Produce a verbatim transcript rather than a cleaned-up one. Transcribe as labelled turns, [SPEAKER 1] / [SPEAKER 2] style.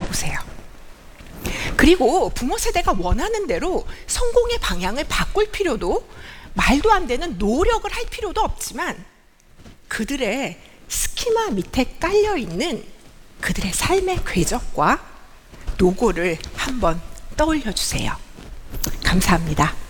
[SPEAKER 1] 보세요. 그리고 부모 세대가 원하는 대로 성공의 방향을 바꿀 필요도, 말도 안 되는 노력을 할 필요도 없지만 그들의 스키마 밑에 깔려있는 그들의 삶의 궤적과 노고를 한번 떠올려 주세요. 감사합니다.